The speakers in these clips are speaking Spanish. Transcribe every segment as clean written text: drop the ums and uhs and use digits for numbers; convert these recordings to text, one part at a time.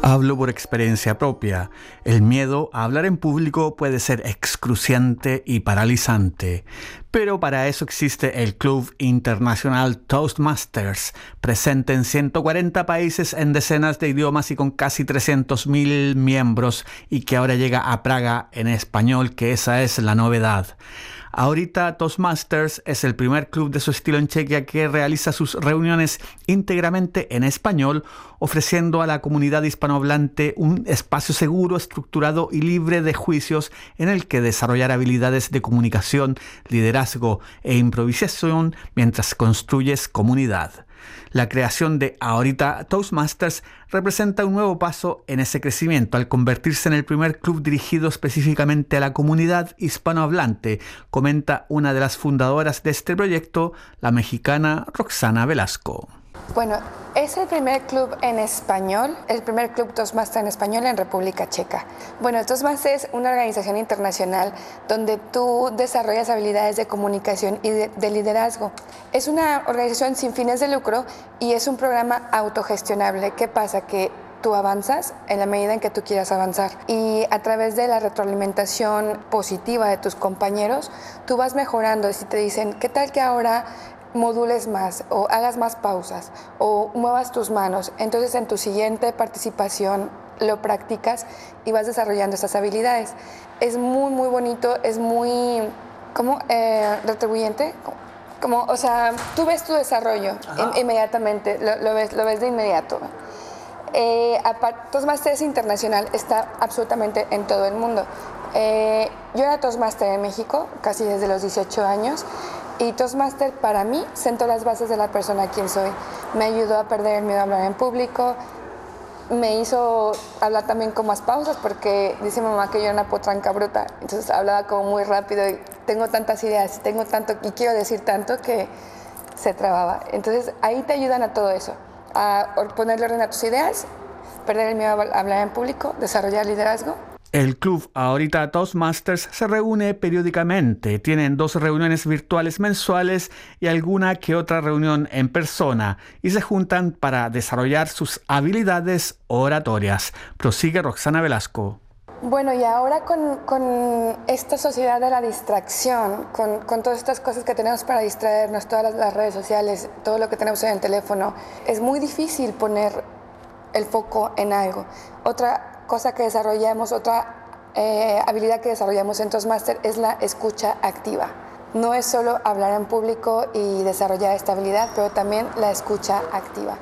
Hablo por experiencia propia. El miedo a hablar en público puede ser excruciante y paralizante, pero para eso existe el Club Internacional Toastmasters, presente en 140 países en decenas de idiomas y con casi 300.000 miembros, y que ahora llega a Praga en español, que esa es la novedad. Ahorita Toastmasters es el primer club de su estilo en Chequia que realiza sus reuniones íntegramente en español, ofreciendo a la comunidad hispanohablante un espacio seguro, estructurado y libre de juicios en el que desarrollar habilidades de comunicación, liderazgo e improvisación mientras construyes comunidad. La creación de Ahorita Toastmasters representa un nuevo paso en ese crecimiento al convertirse en el primer club dirigido específicamente a la comunidad hispanohablante, comenta una de las fundadoras de este proyecto, la mexicana Roxana Velasco. Bueno, es el primer club en español, el primer club Toastmaster en español en República Checa. Bueno, Toastmaster es una organización internacional donde tú desarrollas habilidades de comunicación y de liderazgo. Es una organización sin fines de lucro y es un programa autogestionable. ¿Qué pasa? Que tú avanzas en la medida en que tú quieras avanzar, y a través de la retroalimentación positiva de tus compañeros, tú vas mejorando. Si te dicen, ¿qué tal que ahora modules más o hagas más pausas o muevas tus manos? Entonces en tu siguiente participación lo practicas y vas desarrollando esas habilidades. Es muy muy bonito, es muy retribuyente, o sea, tú ves tu desarrollo inmediatamente, lo ves de inmediato. Toastmaster es internacional, está absolutamente en todo el mundo. Yo era Toastmaster en México casi desde los 18 años. Y Toastmaster para mí sentó las bases de la persona quien soy. Me ayudó a perder el miedo a hablar en público, me hizo hablar también con más pausas, porque dice mamá que yo era una potranca bruta, entonces hablaba como muy rápido y tengo tantas ideas, tengo tanto y quiero decir tanto que se trababa. Entonces ahí te ayudan a todo eso, a ponerle orden a tus ideas, perder el miedo a hablar en público, desarrollar liderazgo. El club Ahorita Toastmasters se reúne periódicamente, tienen 2 reuniones virtuales mensuales y alguna que otra reunión en persona, y se juntan para desarrollar sus habilidades oratorias. Prosigue Roxana Velasco. Bueno, y ahora con esta sociedad de la distracción, con todas estas cosas que tenemos para distraernos, todas las redes sociales, todo lo que tenemos en el teléfono, es muy difícil poner el foco en algo. Otra cosa que desarrollamos, otra habilidad que desarrollamos en Toastmaster es la escucha activa. No es solo hablar en público y desarrollar esta habilidad, pero también la escucha activa.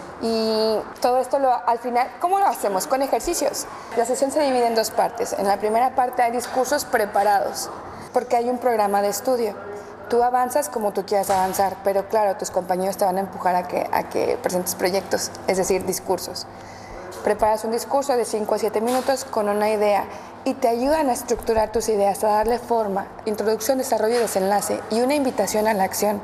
Y todo esto al final, ¿cómo lo hacemos? Con ejercicios. La sesión se divide en 2 partes. En la primera parte hay discursos preparados, porque hay un programa de estudio. Tú avanzas como tú quieras avanzar, pero claro, tus compañeros te van a empujar a que presentes proyectos, es decir, discursos. Preparas un discurso de 5 a 7 minutos con una idea y te ayudan a estructurar tus ideas, a darle forma, introducción, desarrollo y desenlace, y una invitación a la acción.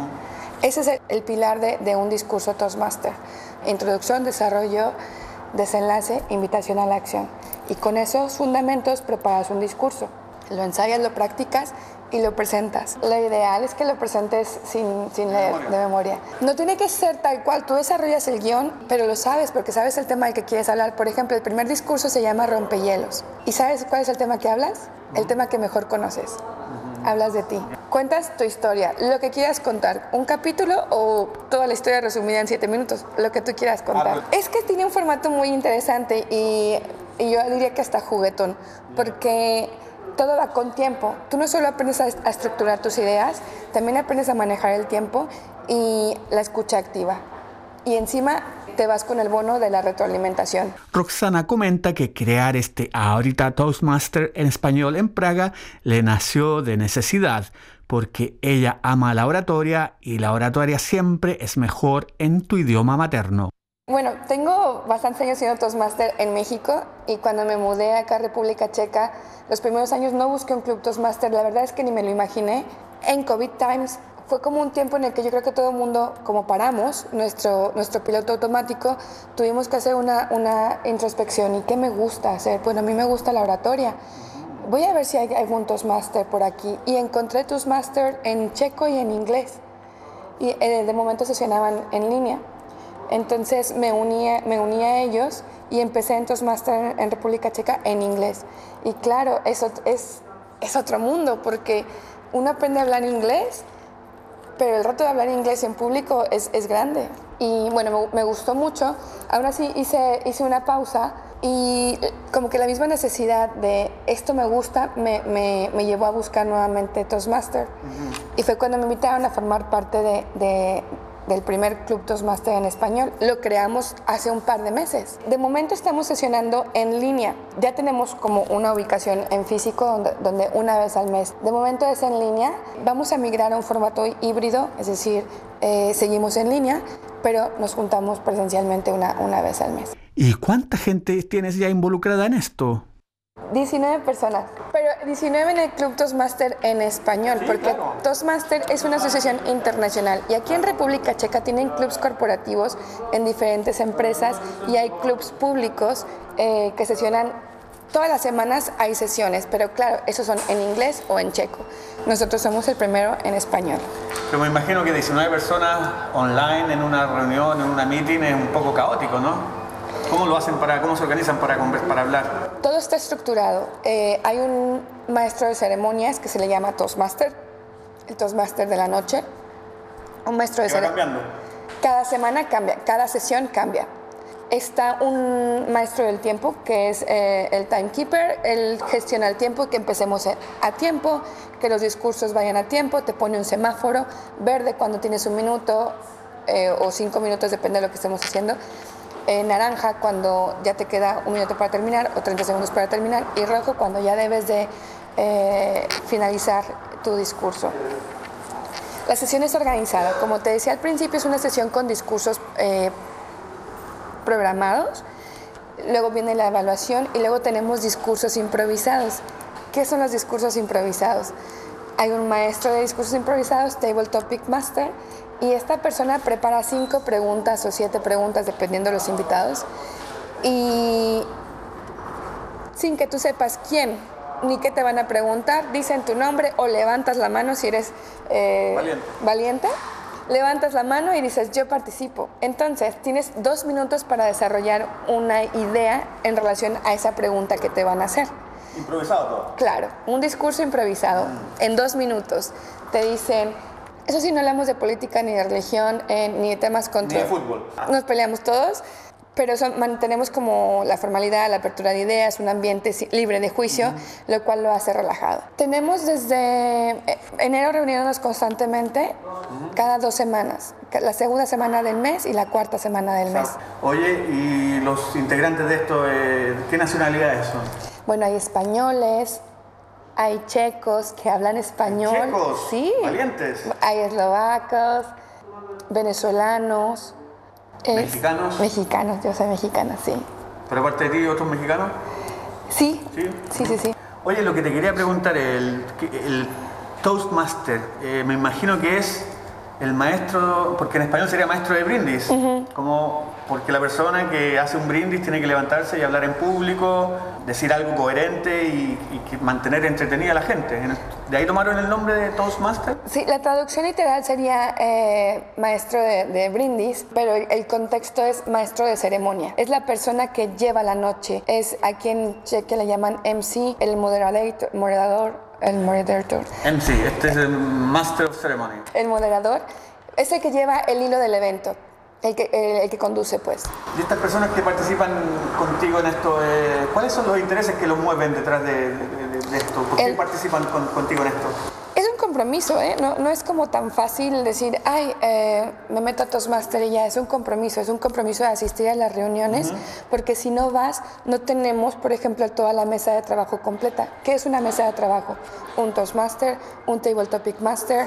Ese es el pilar de un discurso Toastmaster: introducción, desarrollo, desenlace, invitación a la acción. Y con esos fundamentos preparas un discurso, lo ensayas, lo practicas y lo presentas. Lo ideal es que lo presentes sin leer de memoria. No tiene que ser tal cual, tú desarrollas el guión, pero lo sabes porque sabes el tema del que quieres hablar. Por ejemplo, el primer discurso se llama Rompehielos. ¿Y sabes cuál es el tema que hablas? El tema que mejor conoces. Hablas de ti. Cuentas tu historia, lo que quieras contar, un capítulo o toda la historia resumida en 7 minutos, lo que tú quieras contar. Es que tiene un formato muy interesante y yo diría que hasta juguetón, porque todo va con tiempo. Tú no solo aprendes a estructurar tus ideas, también aprendes a manejar el tiempo y la escucha activa. Y encima te vas con el bono de la retroalimentación. Roxana comenta que crear este Ahorita Toastmaster en español en Praga le nació de necesidad, porque ella ama la oratoria y la oratoria siempre es mejor en tu idioma materno. Bueno, tengo bastantes años siendo Toastmaster en México, y cuando me mudé acá a República Checa, los primeros años no busqué un club Toastmaster, la verdad es que ni me lo imaginé. En COVID Times fue como un tiempo en el que yo creo que todo el mundo, como paramos nuestro piloto automático, tuvimos que hacer una introspección. ¿Y qué me gusta hacer? Bueno, a mí me gusta la oratoria. Voy a ver si hay algún Toastmaster por aquí. Y encontré Toastmaster en checo y en inglés. Y de momento sesionaban en línea. Entonces me uní a ellos y empecé en Toastmaster en República Checa en inglés. Y claro, eso es otro mundo, porque uno aprende a hablar inglés, pero el reto de hablar inglés en público es grande. Y bueno, me gustó mucho. Aún así hice una pausa y como que la misma necesidad de esto me gusta me llevó a buscar nuevamente Toastmaster. Y fue cuando me invitaron a formar parte del primer club Toastmaster en español. Lo creamos hace un par de meses. De momento estamos sesionando en línea. Ya tenemos como una ubicación en físico donde una vez al mes. De momento es en línea. Vamos a migrar a un formato híbrido, es decir, seguimos en línea, pero nos juntamos presencialmente una vez al mes. ¿Y cuánta gente tienes ya involucrada en esto? 19 personas, pero 19 en el Club Toastmaster en español, sí, porque claro. Toastmaster es una asociación internacional y aquí en República Checa tienen clubs corporativos en diferentes empresas y hay clubs públicos que sesionan todas las semanas, hay sesiones, pero claro, esos son en inglés o en checo. Nosotros somos el primero en español. Pero me imagino que 19 personas online en una reunión, en una meeting, es un poco caótico, ¿no? ¿Cómo lo hacen cómo se organizan para hablar? Todo está estructurado. Hay un maestro de ceremonias que se le llama Toastmaster, el Toastmaster de la noche. Un maestro de ceremonias. ¿Va cambiando? Cada semana cambia, cada sesión cambia. Está un maestro del tiempo que es el timekeeper. Él gestiona el tiempo, que empecemos a tiempo, que los discursos vayan a tiempo, te pone un semáforo verde cuando tienes un minuto o 5 minutos, depende de lo que estemos haciendo. Naranja cuando ya te queda un minuto para terminar o 30 segundos para terminar, y rojo cuando ya debes de finalizar tu discurso. La sesión es organizada, como te decía al principio, es una sesión con discursos programados, luego viene la evaluación y luego tenemos discursos improvisados. ¿Qué son los discursos improvisados? Hay un maestro de discursos improvisados, Table Topic Master, y esta persona prepara 5 preguntas o 7 preguntas, dependiendo de los invitados, y sin que tú sepas quién ni qué te van a preguntar, dicen tu nombre o levantas la mano si eres valiente, levantas la mano y dices yo participo. Entonces tienes 2 minutos para desarrollar una idea en relación a esa pregunta que te van a hacer. ¿Improvisado todo? Claro, un discurso improvisado en 2 minutos. Te dicen, eso sí, no hablamos de política, ni de religión, ni de temas contra... Ni de fútbol. Nos peleamos todos, pero mantenemos como la formalidad, la apertura de ideas, un ambiente libre de juicio, lo cual lo hace relajado. Tenemos desde enero reuniéndonos constantemente, cada 2 semanas. La segunda semana del mes y la cuarta semana del mes. Oye, ¿y los integrantes de esto, qué nacionalidades son? Bueno, hay españoles, hay checos que hablan español. ¿Checos? Sí. ¿Valientes? Hay eslovacos, venezolanos. ¿Mexicanos? Mexicanos, yo soy mexicana, sí. ¿Pero aparte de ti, otros mexicanos? Sí. Sí. Oye, lo que te quería preguntar, el Toastmaster, me imagino que es el maestro, porque en español sería maestro de brindis, porque la persona que hace un brindis tiene que levantarse y hablar en público, decir algo coherente y mantener entretenida a la gente. ¿De ahí tomaron el nombre de Toastmaster? Sí, la traducción literal sería maestro de brindis, pero el contexto es maestro de ceremonia. Es la persona que lleva la noche, es a quien cheque le llaman MC, el moderador. MC, este es el Master of Ceremony. El moderador es el que lleva el hilo del evento, el que conduce, pues. Y estas personas que participan contigo en esto, ¿cuáles son los intereses que los mueven detrás de esto? ¿Por qué participan contigo en esto? Es un compromiso, no es como tan fácil decir, me meto a Toastmaster y ya. Es un compromiso de asistir a las reuniones, porque si no vas, no tenemos, por ejemplo, toda la mesa de trabajo completa. ¿Qué es una mesa de trabajo? Un Toastmaster, un Table Topic Master,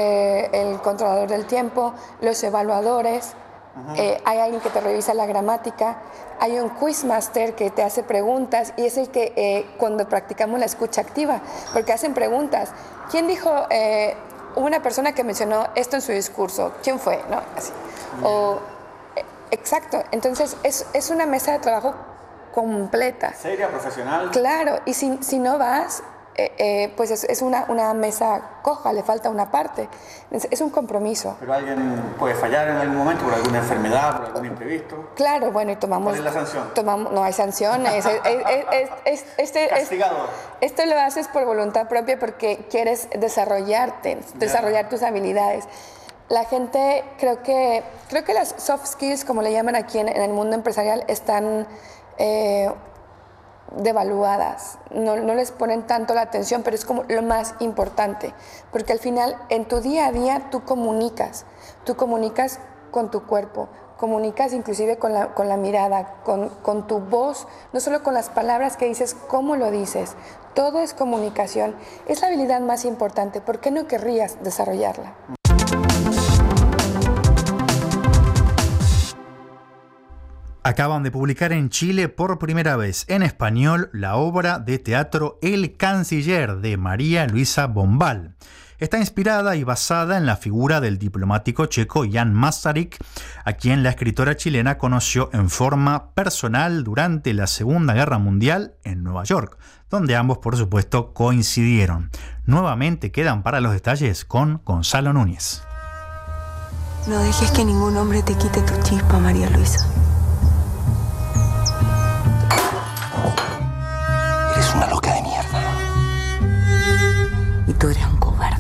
el controlador del tiempo, los evaluadores. Hay alguien que te revisa la gramática, hay un quizmaster que te hace preguntas y es el que cuando practicamos la escucha activa, porque hacen preguntas. ¿Quién dijo? Hubo una persona que mencionó esto en su discurso. ¿Quién fue? ¿No? Así. Exacto. Entonces es una mesa de trabajo completa. Seria, profesional. Claro. Y si no vas, pues es una mesa coja, le falta una parte. Es un compromiso. Pero alguien puede fallar en algún momento por alguna enfermedad, por algún imprevisto. Claro, bueno, y tomamos... ¿Cuál es la sanción? No hay sanciones. Castigado. Esto lo haces por voluntad propia porque quieres desarrollarte, desarrollar tus habilidades. La gente, creo que las soft skills, como le llaman aquí en el mundo empresarial, están devaluadas, no les ponen tanto la atención, pero es como lo más importante, porque al final en tu día a día tú comunicas con tu cuerpo, comunicas inclusive con la mirada, con tu voz, no solo con las palabras que dices, cómo lo dices, todo es comunicación, es la habilidad más importante, ¿por qué no querrías desarrollarla? Acaban de publicar en Chile por primera vez en español la obra de teatro El Canciller de María Luisa Bombal. Está inspirada y basada en la figura del diplomático checo Jan Masaryk, a quien la escritora chilena conoció en forma personal durante la Segunda Guerra Mundial en Nueva York, donde ambos, por supuesto, coincidieron. Nuevamente quedan para los detalles con Gonzalo Núñez. No dejes que ningún hombre te quite tu chispa, María Luisa. Eres una loca de mierda. Y tú eres un cobarde.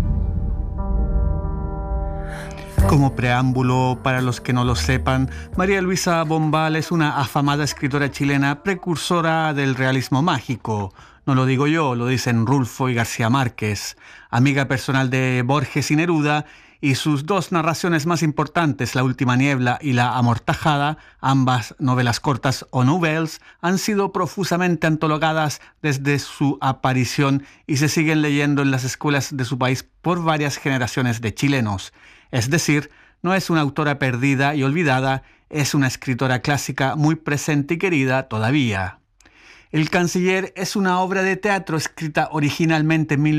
Como preámbulo, para los que no lo sepan, María Luisa Bombal es una afamada escritora chilena precursora del realismo mágico. No lo digo yo, lo dicen Rulfo y García Márquez, amiga personal de Borges y Neruda, y sus dos narraciones más importantes, La última niebla y La amortajada, ambas novelas cortas o nouvelles, han sido profusamente antologadas desde su aparición y se siguen leyendo en las escuelas de su país por varias generaciones de chilenos. Es decir, no es una autora perdida y olvidada, es una escritora clásica muy presente y querida todavía. El Canciller es una obra de teatro escrita originalmente en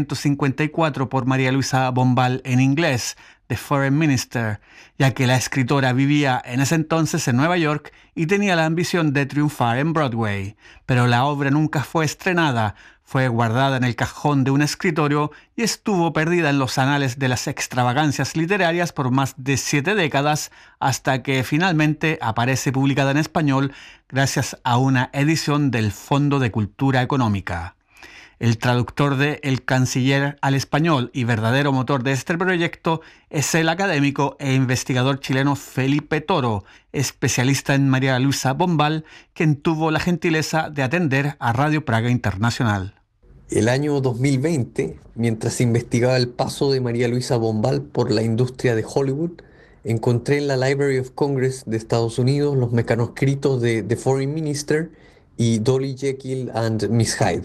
1954 por María Luisa Bombal en inglés, The Foreign Minister, ya que la escritora vivía en ese entonces en Nueva York y tenía la ambición de triunfar en Broadway. Pero la obra nunca fue estrenada, fue guardada en el cajón de un escritorio y estuvo perdida en los anales de las extravagancias literarias por más de 7 décadas, hasta que finalmente aparece publicada en español gracias a una edición del Fondo de Cultura Económica. El traductor de El Canciller al español y verdadero motor de este proyecto es el académico e investigador chileno Felipe Toro, especialista en María Luisa Bombal, quien tuvo la gentileza de atender a Radio Praga Internacional. El año 2020, mientras investigaba el paso de María Luisa Bombal por la industria de Hollywood, encontré en la Library of Congress de Estados Unidos los mecanoscritos de The Foreign Minister y Dolly Jekyll and Miss Hyde.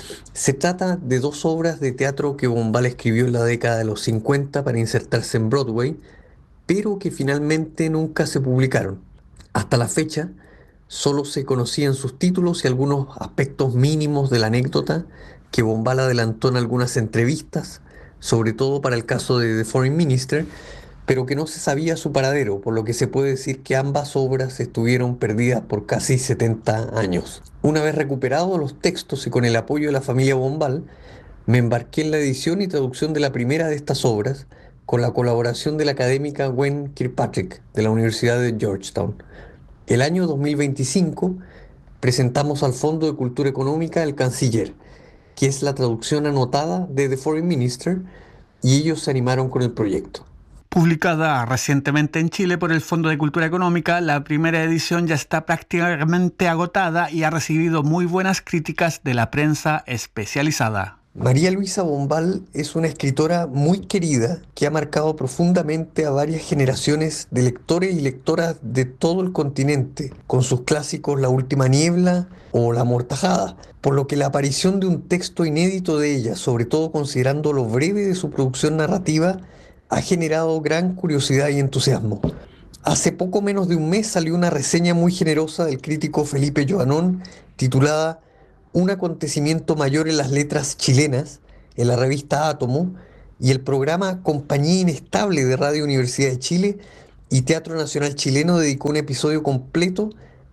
Se trata de dos obras de teatro que Bombal escribió en la década de los 50 para insertarse en Broadway, pero que finalmente nunca se publicaron. Hasta la fecha, solo se conocían sus títulos y algunos aspectos mínimos de la anécdota que Bombal adelantó en algunas entrevistas, sobre todo para el caso de The Foreign Minister, pero que no se sabía su paradero, por lo que se puede decir que ambas obras estuvieron perdidas por casi 70 años. Una vez recuperados los textos y con el apoyo de la familia Bombal, me embarqué en la edición y traducción de la primera de estas obras, con la colaboración de la académica Gwen Kirkpatrick, de la Universidad de Georgetown. El año 2025 presentamos al Fondo de Cultura Económica El Canciller, que es la traducción anotada de The Foreign Minister, y ellos se animaron con el proyecto. Publicada recientemente en Chile por el Fondo de Cultura Económica, la primera edición ya está prácticamente agotada y ha recibido muy buenas críticas de la prensa especializada. María Luisa Bombal es una escritora muy querida que ha marcado profundamente a varias generaciones de lectores y lectoras de todo el continente, con sus clásicos La última niebla o La amortajada, por lo que la aparición de un texto inédito de ella, sobre todo considerando lo breve de su producción narrativa, ha generado gran curiosidad y entusiasmo. Hace poco menos de un mes salió una reseña muy generosa del crítico Felipe Joanón titulada Un acontecimiento mayor en las letras chilenas, en la revista Átomo, y el programa Compañía Inestable de Radio Universidad de Chile y Teatro Nacional Chileno dedicó un episodio completo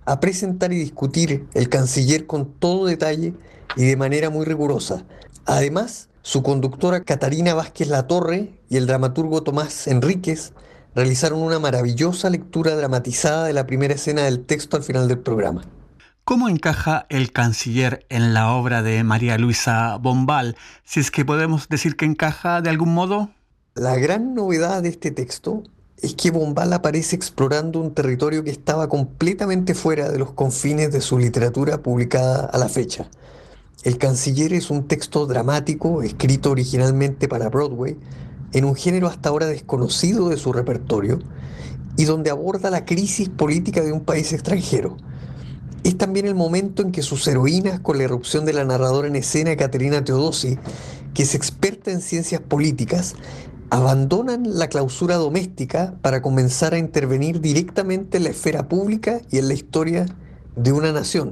a presentar y discutir el canciller con todo detalle y de manera muy rigurosa. Además, su conductora Catarina Vázquez Latorre y el dramaturgo Tomás Enríquez realizaron una maravillosa lectura dramatizada de la primera escena del texto al final del programa. ¿Cómo encaja el canciller en la obra de María Luisa Bombal? Si es que podemos decir que encaja de algún modo. La gran novedad de este texto es que Bombal aparece explorando un territorio que estaba completamente fuera de los confines de su literatura publicada a la fecha. El Canciller es un texto dramático escrito originalmente para Broadway, en un género hasta ahora desconocido de su repertorio, y donde aborda la crisis política de un país extranjero. Es también el momento en que sus heroínas, con la irrupción de la narradora en escena Caterina Teodosi, que es experta en ciencias políticas, abandonan la clausura doméstica para comenzar a intervenir directamente en la esfera pública y en la historia de una nación.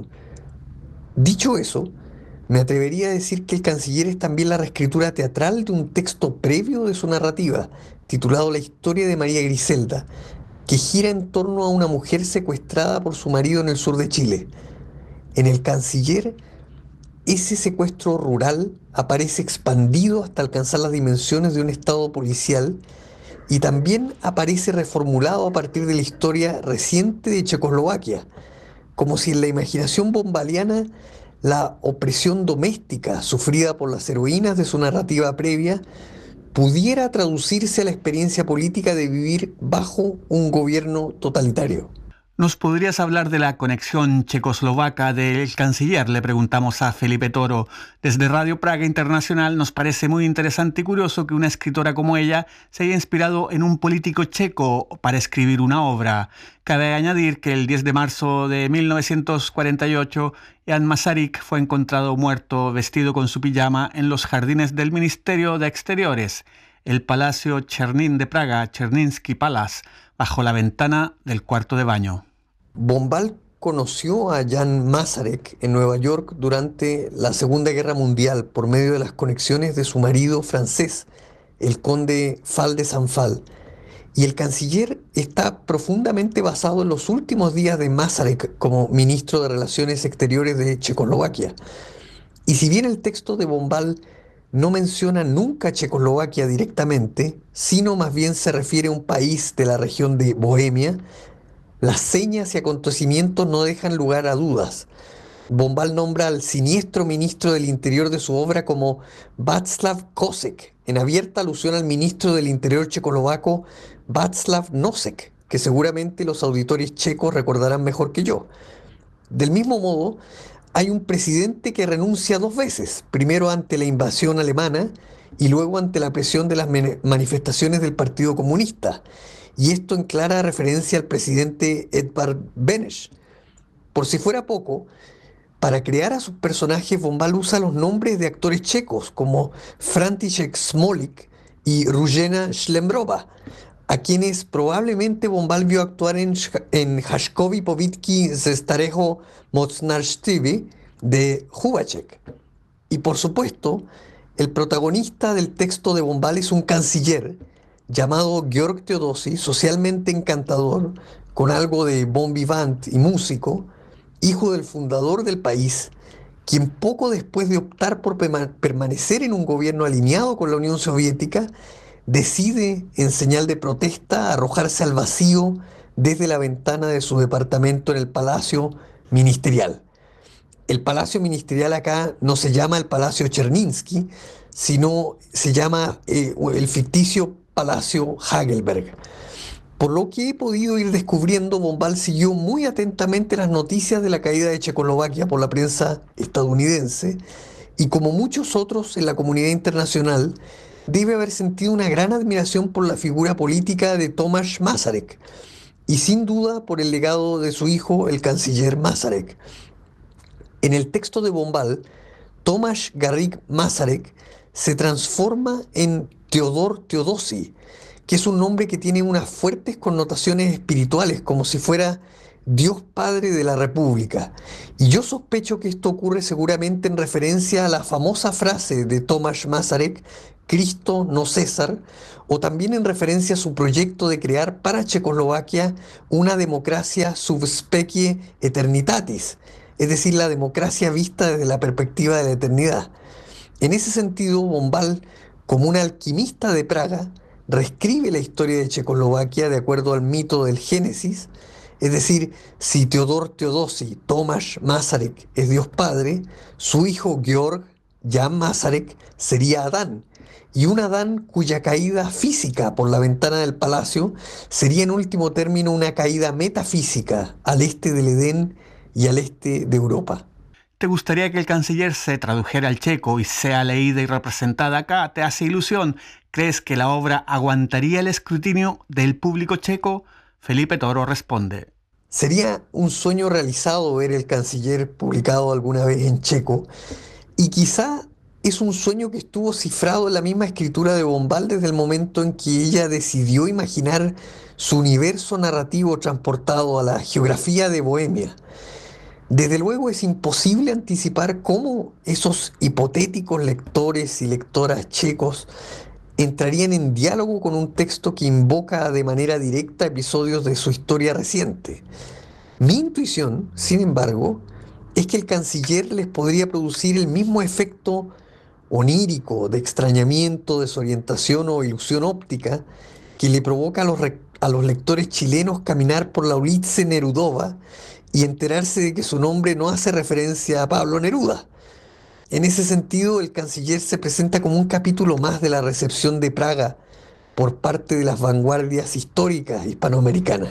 Dicho eso, me atrevería a decir que El Canciller es también la reescritura teatral de un texto previo de su narrativa, titulado La historia de María Griselda, que gira en torno a una mujer secuestrada por su marido en el sur de Chile. En El Canciller, ese secuestro rural aparece expandido hasta alcanzar las dimensiones de un estado policial y también aparece reformulado a partir de la historia reciente de Checoslovaquia, como si en la imaginación bombaliana la opresión doméstica sufrida por las heroínas de su narrativa previa pudiera traducirse a la experiencia política de vivir bajo un gobierno totalitario. ¿Nos podrías hablar de la conexión checoslovaca del canciller? Le preguntamos a Felipe Toro. Desde Radio Praga Internacional nos parece muy interesante y curioso que una escritora como ella se haya inspirado en un político checo para escribir una obra. Cabe añadir que el 10 de marzo de 1948, Jan Masaryk fue encontrado muerto vestido con su pijama en los jardines del Ministerio de Exteriores, el Palacio Czernin de Praga, Czerniński Palace, bajo la ventana del cuarto de baño. Bombal conoció a Jan Masaryk en Nueva York durante la Segunda Guerra Mundial por medio de las conexiones de su marido francés, el conde Fall de Sanfal. Y El Canciller está profundamente basado en los últimos días de Masaryk como ministro de Relaciones Exteriores de Checoslovaquia. Y si bien el texto de Bombal no menciona nunca Checoslovaquia directamente, sino más bien se refiere a un país de la región de Bohemia, las señas y acontecimientos no dejan lugar a dudas. Bombal nombra al siniestro ministro del Interior de su obra como Václav Kosek, en abierta alusión al ministro del Interior checoslovaco Václav Nosek, que seguramente los auditores checos recordarán mejor que yo. Del mismo modo, hay un presidente que renuncia dos veces, primero ante la invasión alemana y luego ante la presión de las manifestaciones del Partido Comunista, y esto en clara referencia al presidente Edvard Beneš. Por si fuera poco, para crear a sus personajes, Bombal usa los nombres de actores checos como František Smolik y Růžena Šlembrova, a quienes probablemente Bombal vio actuar en Haškovi povídky ze Starého mocnářství de Hubáček. Y por supuesto, el protagonista del texto de Bombal es un canciller llamado Georg Teodosi, socialmente encantador, con algo de bon vivant y músico, hijo del fundador del país, quien poco después de optar por permanecer en un gobierno alineado con la Unión Soviética, decide, en señal de protesta, arrojarse al vacío desde la ventana de su departamento en el Palacio Ministerial. El Palacio Ministerial acá no se llama el Palacio Czerniński, sino se llama el ficticio Palacio Hagelberg. Por lo que he podido ir descubriendo, Bombal siguió muy atentamente las noticias de la caída de Checoslovaquia por la prensa estadounidense y, como muchos otros en la comunidad internacional, debe haber sentido una gran admiración por la figura política de Tomáš Masaryk y sin duda por el legado de su hijo, el canciller Masaryk. En el texto de Bombal, Tomáš Garrigue Masaryk se transforma en Teodor Teodosi, que es un nombre que tiene unas fuertes connotaciones espirituales, como si fuera Dios Padre de la República. Y yo sospecho que esto ocurre seguramente en referencia a la famosa frase de Tomáš Masaryk Cristo, no César, o también en referencia a su proyecto de crear para Checoslovaquia una democracia sub specie eternitatis, es decir, la democracia vista desde la perspectiva de la eternidad. En ese sentido, Bombal, como un alquimista de Praga, reescribe la historia de Checoslovaquia de acuerdo al mito del Génesis, es decir, si Teodor Teodosi Tomasz Masaryk es Dios Padre, su hijo Georg Jan Masaryk sería Adán, y un Adán cuya caída física por la ventana del palacio sería en último término una caída metafísica al este del Edén y al este de Europa. ¿Te gustaría que el canciller se tradujera al checo y sea leída y representada acá? ¿Te hace ilusión? ¿Crees que la obra aguantaría el escrutinio del público checo? Felipe Toro responde: Sería un sueño realizado ver el canciller publicado alguna vez en checo, y quizá es un sueño que estuvo cifrado en la misma escritura de Bombal desde el momento en que ella decidió imaginar su universo narrativo transportado a la geografía de Bohemia. Desde luego es imposible anticipar cómo esos hipotéticos lectores y lectoras checos entrarían en diálogo con un texto que invoca de manera directa episodios de su historia reciente. Mi intuición, sin embargo, es que el canciller les podría producir el mismo efecto onírico, de extrañamiento, desorientación o ilusión óptica que le provoca a los lectores chilenos caminar por la Ulice Nerudova y enterarse de que su nombre no hace referencia a Pablo Neruda. En ese sentido, el canciller se presenta como un capítulo más de la recepción de Praga por parte de las vanguardias históricas hispanoamericanas.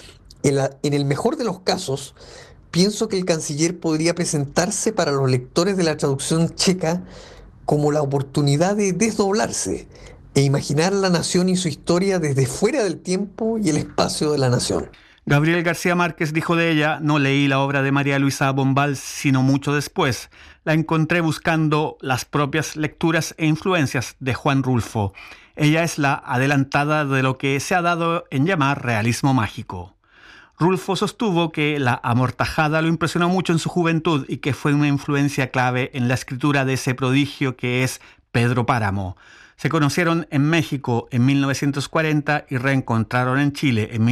En el mejor de los casos, pienso que el canciller podría presentarse para los lectores de la traducción checa como la oportunidad de desdoblarse e imaginar la nación y su historia desde fuera del tiempo y el espacio de la nación. Gabriel García Márquez dijo de ella: no leí la obra de María Luisa Bombal sino mucho después. La encontré buscando las propias lecturas e influencias de Juan Rulfo. Ella es la adelantada de lo que se ha dado en llamar realismo mágico. Rulfo sostuvo que La Amortajada lo impresionó mucho en su juventud y que fue una influencia clave en la escritura de ese prodigio que es Pedro Páramo. Se conocieron en México en 1940 y reencontraron en Chile en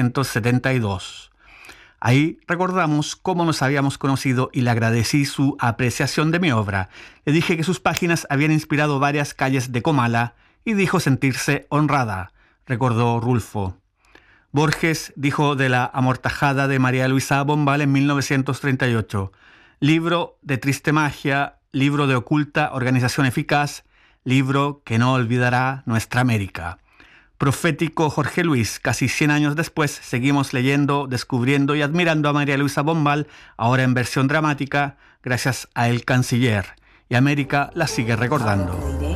1972. Ahí recordamos cómo nos habíamos conocido y le agradecí su apreciación de mi obra. Le dije que sus páginas habían inspirado varias calles de Comala y dijo sentirse honrada, recordó Rulfo. Borges dijo de La Amortajada de María Luisa Bombal en 1938: libro de triste magia, libro de oculta organización eficaz, libro que no olvidará nuestra América. Profético Jorge Luis, casi 100 años después, seguimos leyendo, descubriendo y admirando a María Luisa Bombal, ahora en versión dramática, gracias a El Canciller. Y América la sigue recordando.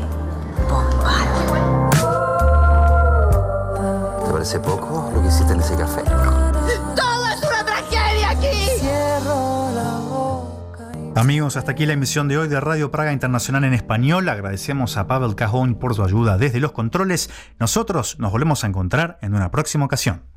¿Te parece poco lo que hiciste en ese café? ¡Todo es una tragedia aquí! Amigos, hasta aquí la emisión de hoy de Radio Praga Internacional en español. Agradecemos a Pavel Cajón por su ayuda desde los controles. Nosotros nos volvemos a encontrar en una próxima ocasión.